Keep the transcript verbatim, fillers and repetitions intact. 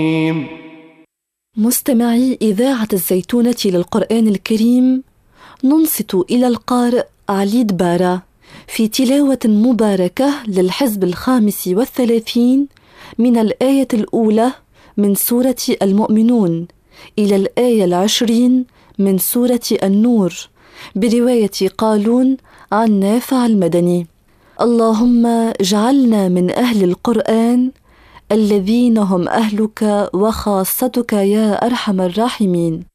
مستمعي إذاعة الزيتونة للقرآن الكريم، ننصت إلى القارئ علي دبارة في تلاوة مباركة للحزب الخامس والثلاثين من الآية الأولى من سورة المؤمنون إلى الآية العشرين من سورة النور، برواية قالون عن نافع المدني. اللهم اجعلنا من أهل القرآن الذين هم أهلك وخاصتك يا أرحم الراحمين.